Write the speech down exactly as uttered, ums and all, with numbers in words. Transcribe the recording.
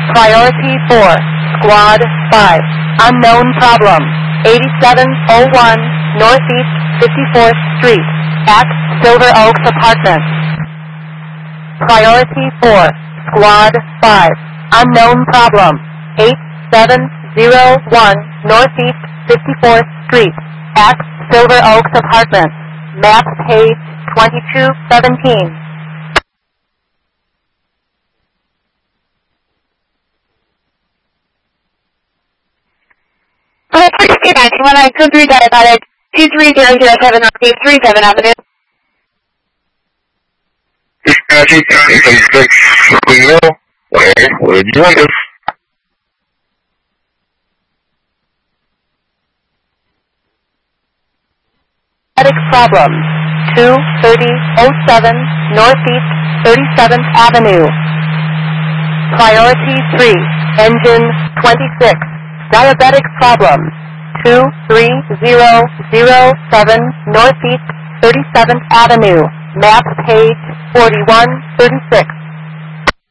Priority four, Squad five, unknown problem, eighty-seven oh one Northeast fifty-fourth Street, at Silver Oaks Apartments. Priority four, Squad five, unknown problem, eight seven oh one Northeast fifty-fourth Street, at Silver Oaks Apartments. Map page twenty-two seventeen. When I two three diabetic, two three zero zero seven Northeast three seven Avenue. Dispatching county thirty-six, Greenville. Where would you like us? Problem, two thirty oh seven Northeast thirty-seventh Avenue. Priority three, Engine twenty-six, diabetic problem, two three zero zero seven Northeast thirty-seventh Avenue, map page forty-one thirty-six.